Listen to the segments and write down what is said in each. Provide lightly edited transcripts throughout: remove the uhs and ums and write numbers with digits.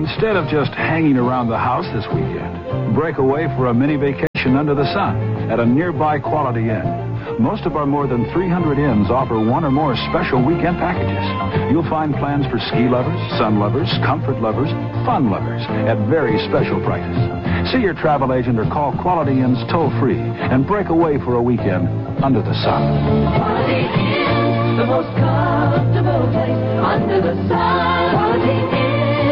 Instead of just hanging around the house this weekend, break away for a mini vacation under the sun at a nearby Quality Inn. Most of our more than 300 inns offer one or more special weekend packages. You'll find plans for ski lovers, sun lovers, comfort lovers, fun lovers at very special prices. See your travel agent or call Quality Inns toll-free and break away for a weekend under the sun. Quality Inn, the most comfortable place under the sun. Quality Inn.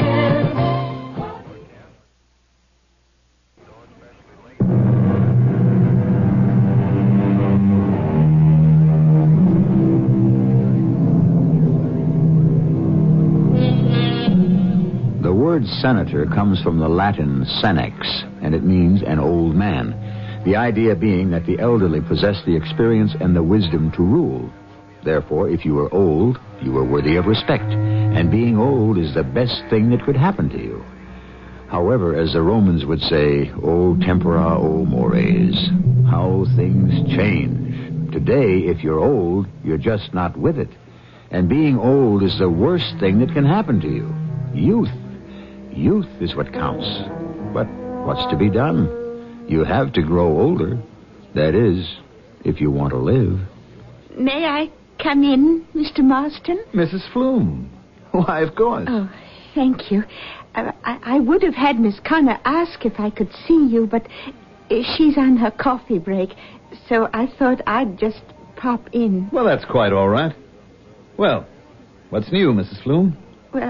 The word senator comes from the Latin senex, and it means an old man. The idea being that the elderly possess the experience and the wisdom to rule. Therefore, if you were old, you were worthy of respect, and being old is the best thing that could happen to you. However, as the Romans would say, o tempora, o mores, how things change. Today, if you're old, you're just not with it. And being old is the worst thing that can happen to you. Youth is what counts. But what's to be done? You have to grow older. That is, if you want to live. May I come in, Mr. Marston? Mrs. Flume. Why, of course. Oh, thank you. I would have had Miss Connor ask if I could see you, but she's on her coffee break, so I thought I'd just pop in. Well, that's quite all right. Well, what's new, Mrs. Flume? Well,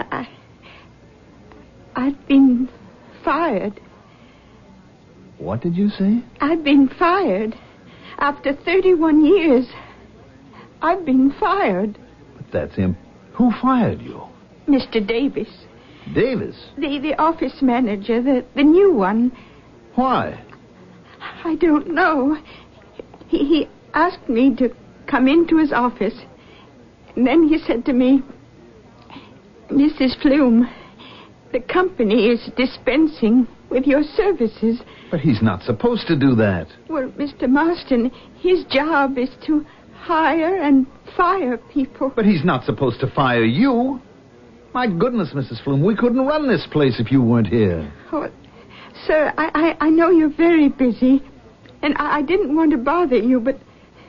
I've been fired. What did you say? I've been fired. After 31 years, I've been fired. But that's him. Who fired you? Mr. Davis. Davis? The office manager, the new one. Why? I don't know. He asked me to come into his office. And then he said to me, Mrs. Flume, the company is dispensing with your services. But he's not supposed to do that. Well, Mr. Marston, his job is to hire and fire people. But he's not supposed to fire you. My goodness, Mrs. Flume, we couldn't run this place if you weren't here. Oh, sir, I know you're very busy, and I didn't want to bother you, but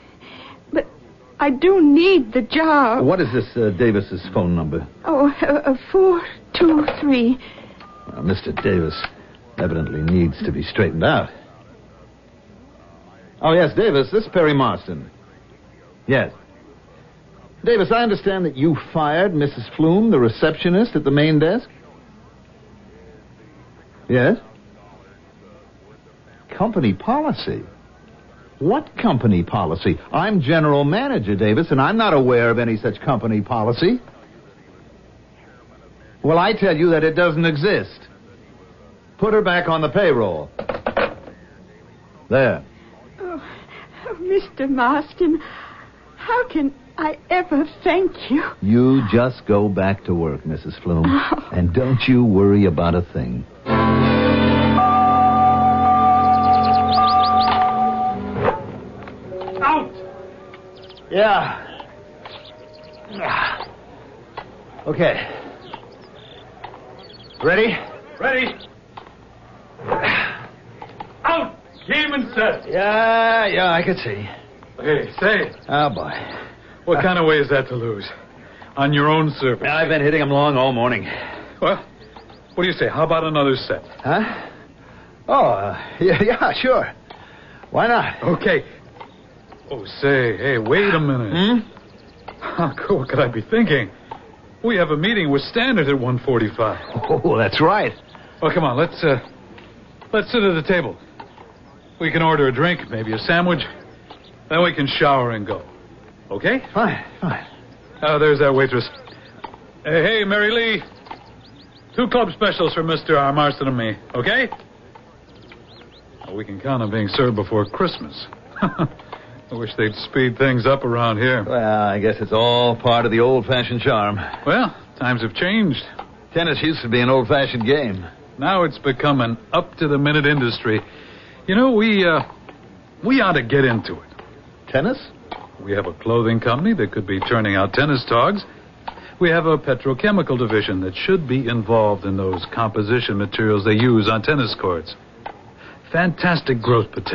I do need the job. What is this Davis's phone number? Oh, 423. Well, Mr. Davis evidently needs to be straightened out. Oh, yes, Davis, this is Perry Marston. Yes. Davis, I understand that you fired Mrs. Flume, the receptionist at the main desk? Yes? Company policy? What company policy? I'm general manager, Davis, and I'm not aware of any such company policy. Well, I tell you that it doesn't exist. Put her back on the payroll. There. Oh, Mr. Marston, how can I ever thank you? You just go back to work, Mrs. Flume. Oh. And don't you worry about a thing. Out! Yeah. Okay. Ready? Ready? Out! Game and set. Yeah, I could see. Hey, say. Oh, boy. What kind of way is that to lose? On your own service. I've been hitting them long all morning. Well, what do you say? How about another set? Huh? Oh, yeah, sure. Why not? Okay. Oh, say, hey, wait a minute. What could I be thinking? We have a meeting with Standard at 1:45. Oh, that's right. Oh, come on, let's sit at the table. We can order a drink, maybe a sandwich. Then we can shower and go. Okay? Fine. Oh, there's that waitress. Hey, Mary Lee. 2 club specials for Mr. Marston and me, okay? We can count on being served before Christmas. I wish they'd speed things up around here. Well, I guess it's all part of the old-fashioned charm. Well, times have changed. Tennis used to be an old-fashioned game. Now it's become an up-to-the-minute industry. You know, we ought to get into it. Tennis? We have a clothing company that could be turning out tennis togs. We have a petrochemical division that should be involved in those composition materials they use on tennis courts. Fantastic growth potential.